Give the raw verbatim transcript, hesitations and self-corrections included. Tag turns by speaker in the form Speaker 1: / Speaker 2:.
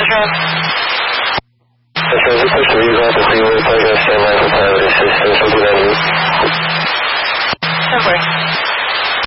Speaker 1: Roger.
Speaker 2: That's right, request to use off the freeway, pleasure, stand by for private assistance, we'll do that